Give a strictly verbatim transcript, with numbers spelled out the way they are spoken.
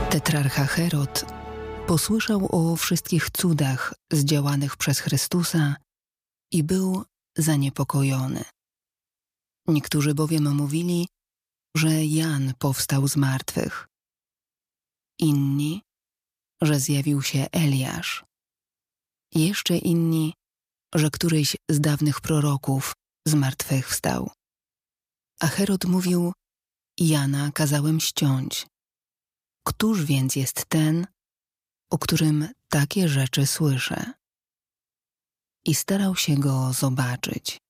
Tetrarcha Herod posłyszał o wszystkich cudach zdziałanych przez Chrystusa i był zaniepokojony. Niektórzy bowiem mówili, że Jan powstał z martwych. Inni, że zjawił się Eliasz. Jeszcze inni, że któryś z dawnych proroków zmartwychwstał. A Herod mówił: Jana kazałem ściąć. Któż więc jest ten, o którym takie rzeczy słyszę? I starał się go zobaczyć.